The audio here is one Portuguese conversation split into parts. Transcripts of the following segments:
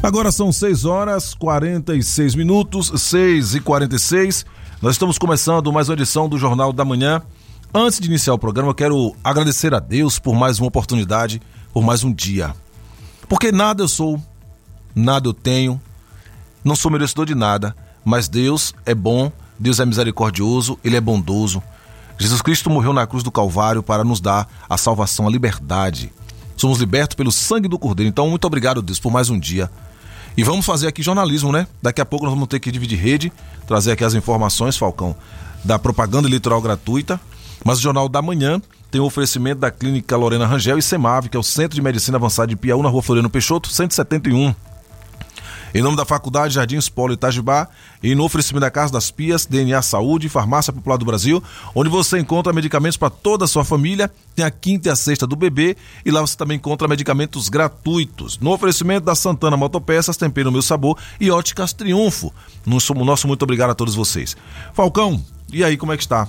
Agora são 6h46, 6h46. Nós estamos começando mais uma edição do Jornal da Manhã. Antes de iniciar o programa, eu quero agradecer a Deus por mais uma oportunidade, por mais um dia. Porque nada eu sou, nada eu tenho, não sou merecedor de nada, mas Deus é bom, Deus é misericordioso, Ele é bondoso. Jesus Cristo morreu na cruz do Calvário para nos dar a salvação, a liberdade. Somos libertos pelo sangue do Cordeiro. Então, muito obrigado, Deus, por mais um dia. E vamos fazer aqui jornalismo, né? Daqui a pouco nós vamos ter que dividir rede, trazer aqui as informações, Falcão, da propaganda eleitoral gratuita. Mas o Jornal da Manhã tem o oferecimento da Clínica Lorena Rangel e CEMAV, que é o Centro de Medicina Avançada de Piauí, na Rua Floriano Peixoto, 171. Em nome da Faculdade Jardins Polo Itajibá, e no oferecimento da Casa das Pias, DNA Saúde, Farmácia Popular do Brasil, onde você encontra medicamentos para toda a sua família. Tem a quinta e a sexta do bebê, e lá você também encontra medicamentos gratuitos. No oferecimento da Santana Motopeças, Tempero Meu Sabor e Óticas Triunfo. Nosso muito obrigado a todos vocês. Falcão, e aí, como é que está?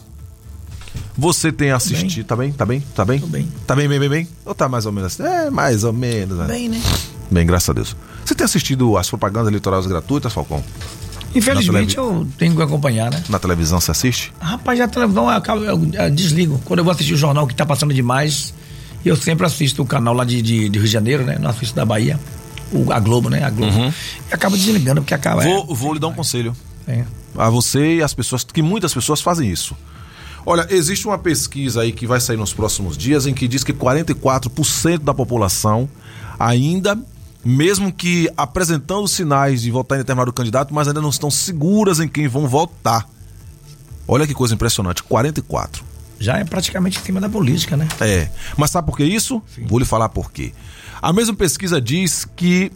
Você tem assistido, tá bem? Tá bem? Tá bem? Tô bem. Tá bem? Ou tá mais ou menos assim? É, mais ou menos. Né? Bem, né? Bem, graças a Deus. Você tem assistido as propagandas eleitorais gratuitas, Falcão? Infelizmente eu tenho que acompanhar, né? Na televisão você assiste? Rapaz, a televisão eu desligo. Quando eu vou assistir o jornal que tá passando demais, eu sempre assisto o canal lá de Rio de Janeiro, né? Não assisto da Bahia. A Globo, né? A Globo. Uhum. E acaba desligando porque acaba... Vou lhe dar um conselho. É. A você e as pessoas, que muitas pessoas fazem isso. Olha, existe uma pesquisa aí que vai sair nos próximos dias em que diz que 44% da população ainda, mesmo que apresentando sinais de votar em determinado candidato, mas ainda não estão seguras em quem vão votar. Olha que coisa impressionante, 44%. Já é praticamente em cima da política, né? É, mas sabe por que isso? Sim. Vou lhe falar por quê. A mesma pesquisa diz que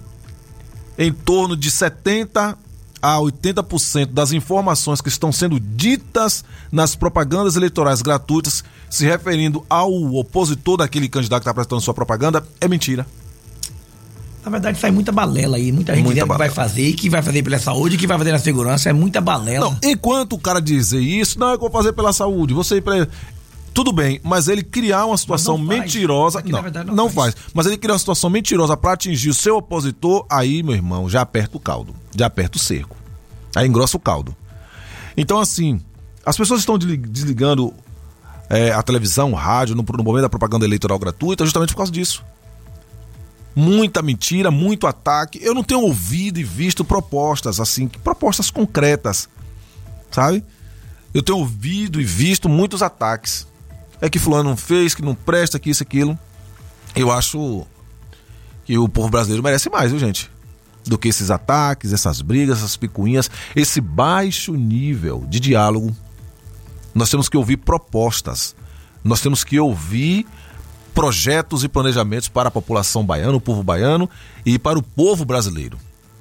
em torno de 70% a 80% das informações que estão sendo ditas nas propagandas eleitorais gratuitas, se referindo ao opositor daquele candidato que está apresentando sua propaganda, é mentira. Na verdade, sai muita balela aí. Muita gente dizendo que vai fazer, e que vai fazer pela saúde, e que vai fazer na segurança. É muita balela. Não, enquanto o cara dizer isso, não, eu vou fazer pela saúde, você ir pra... Tudo bem, mas ele criar uma situação mentirosa... Não faz. Mas ele criar uma situação mentirosa para atingir o seu opositor, aí, meu irmão, já aperta o caldo. Já aperta o cerco. Aí engrossa o caldo. Então, assim, as pessoas estão desligando a televisão, o rádio, no momento da propaganda eleitoral gratuita, justamente por causa disso. Muita mentira, muito ataque. Eu não tenho ouvido e visto propostas, assim, propostas concretas, sabe? Eu tenho ouvido e visto muitos ataques. É que fulano não fez, que não presta, que isso, aquilo. Eu acho que o povo brasileiro merece mais, viu, gente? Do que esses ataques, essas brigas, essas picuinhas, esse baixo nível de diálogo. Nós temos que ouvir propostas. Nós temos que ouvir projetos e planejamentos para a população baiana, o povo baiano e para o povo brasileiro.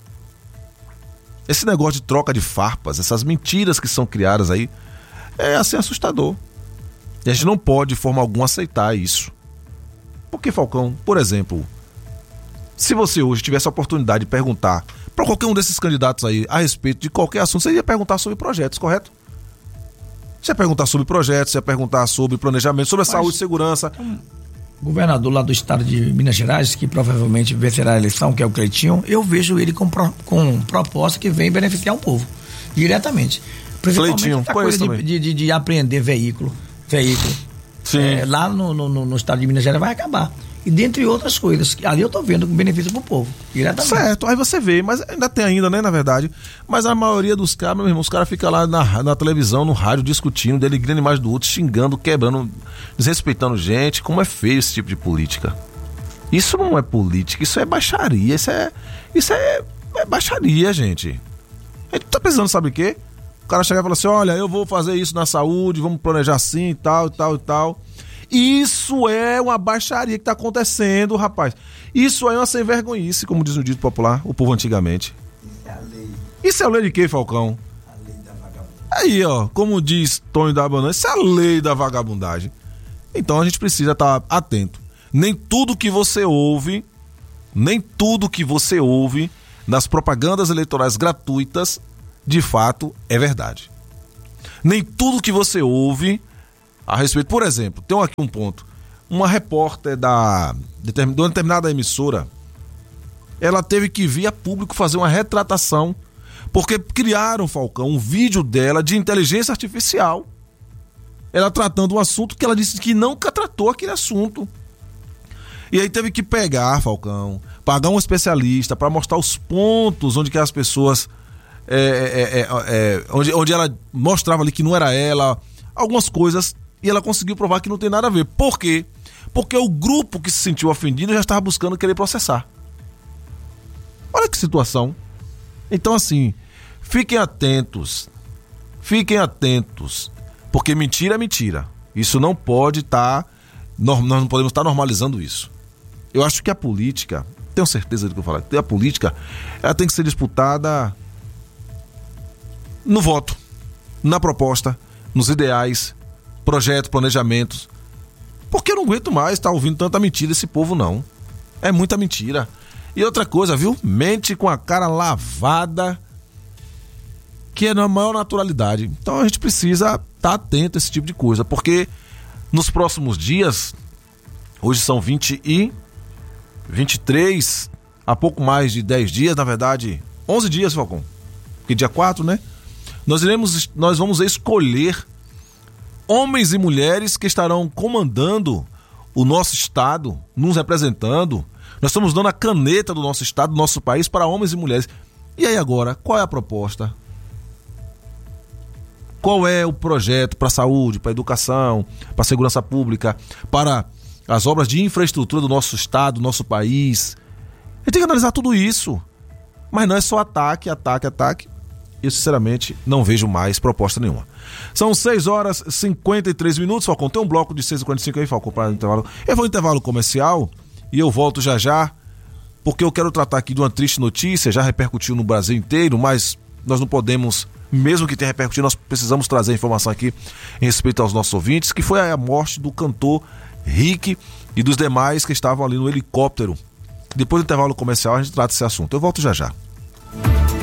Esse negócio de troca de farpas, essas mentiras que são criadas aí, é assim assustador. E a gente não pode de forma alguma aceitar isso. Porque, Falcão, por exemplo, se você hoje tivesse a oportunidade de perguntar para qualquer um desses candidatos aí a respeito de qualquer assunto, você ia perguntar sobre projetos, correto? Você ia perguntar sobre projetos, você ia perguntar sobre planejamento, sobre a saúde e segurança. O governador lá do estado de Minas Gerais, que provavelmente vencerá a eleição, que é o Cleitinho, eu vejo ele com proposta que vem beneficiar o povo, diretamente. Principalmente Cleitinho, essa coisa de apreender veículo. Sim. Lá no estado de Minas Gerais vai acabar. E dentre outras coisas, ali eu tô vendo com benefício pro povo, diretamente. Certo, aí você vê, mas ainda tem né, na verdade. Mas a maioria dos caras, meu irmão, os caras ficam lá na televisão, no rádio, discutindo, denigrindo a imagem do outro, xingando, quebrando, desrespeitando gente. Como é feio esse tipo de política. Isso não é política, isso é baixaria, isso é baixaria, gente. A gente tá pensando, sabe o quê? O cara chega e fala assim, olha, eu vou fazer isso na saúde, vamos planejar assim e tal, e tal, e tal. Isso é uma baixaria que tá acontecendo, rapaz. Isso é uma sem vergonhice, como diz no dito popular, o povo antigamente. Isso é a lei. Isso é a lei de quê, Falcão? A lei da vagabundagem. Aí, ó, como diz Tonho da Banana, isso é a lei da vagabundagem. Então a gente precisa estar atento. Nem tudo que você ouve nas propagandas eleitorais gratuitas, de fato, é verdade. Nem tudo que você ouve a respeito, por exemplo, tem aqui um ponto. Uma repórter de uma determinada emissora ela teve que vir a público fazer uma retratação, porque criaram, Falcão, um vídeo dela de inteligência artificial. Ela tratando um assunto que ela disse que nunca tratou aquele assunto. E aí teve que pegar, Falcão, pagar um especialista para mostrar os pontos onde que as pessoas... onde ela mostrava ali que não era ela, algumas coisas, e ela conseguiu provar que não tem nada a ver. Por quê? Porque o grupo que se sentiu ofendido já estava buscando querer processar. Olha que situação. Então, assim, fiquem atentos, porque mentira é mentira. Isso não pode estar, nós não podemos estar normalizando isso. Eu acho que a política, tenho certeza do que eu falar, a política, ela tem que ser disputada no voto, na proposta, nos ideais, projetos, planejamentos. Porque eu não aguento mais estar ouvindo tanta mentira desse povo, não. É muita mentira. E outra coisa, viu? Mente com a cara lavada, que é na maior naturalidade. Então a gente precisa estar atento a esse tipo de coisa, porque nos próximos dias, hoje são 23, há pouco mais de 10 dias, na verdade, 11 dias, Falcão. Porque dia 4, né? Nós vamos escolher homens e mulheres que estarão comandando o nosso estado, nos representando. Nós estamos dando a caneta do nosso estado, do nosso país, para homens e mulheres. E aí agora, qual é a proposta? Qual é o projeto para a saúde, para a educação, para a segurança pública, para as obras de infraestrutura do nosso estado, do nosso país? A gente tem que analisar tudo isso. Mas não é só ataque. Eu, sinceramente, não vejo mais proposta nenhuma. São 6h53, Falcão. Tem um bloco de 6h45 aí, Falcão, para o intervalo. Eu vou ao intervalo comercial e eu volto já, porque eu quero tratar aqui de uma triste notícia, já repercutiu no Brasil inteiro, mas nós não podemos, mesmo que tenha repercutido, nós precisamos trazer informação aqui em respeito aos nossos ouvintes, que foi a morte do cantor Rick e dos demais que estavam ali no helicóptero. Depois do intervalo comercial a gente trata esse assunto. Eu volto já.